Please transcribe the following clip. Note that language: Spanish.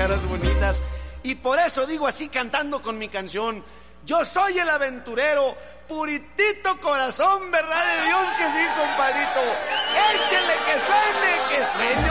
caras bonitas. Y por eso digo así cantando con mi canción: yo soy el aventurero, puritito corazón, verdad de Dios que sí, compadrito. Échele que suene